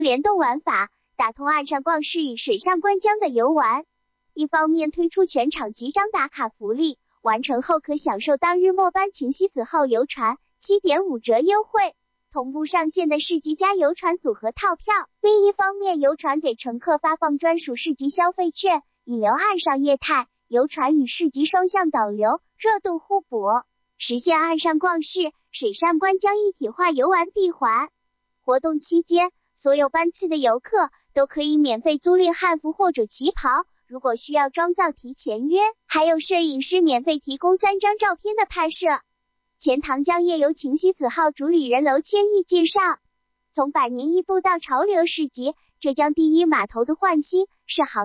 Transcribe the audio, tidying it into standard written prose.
联动玩法，打通岸上逛市与水上观江的游玩。一方面推出全场集章打卡福利，完成后可享受当日末班晴溪子号游船 7.5 折优惠，同步上线的市集加游船组合套票。另一方面，游船给乘客发放专属市集消费券，引流岸上业态，游船与市集双向导流，热度互补，实现岸上逛市、水上观江一体化游玩闭环。活动期间，所有班次的游客都可以免费租赁汉服或者旗袍，如果需要妆造提前约，还有摄影师免费提供3张照片的拍摄。钱塘江夜游晴溪子号主理人娄千亿介绍，从百年一步到潮流市集，浙江第一码头的焕新是行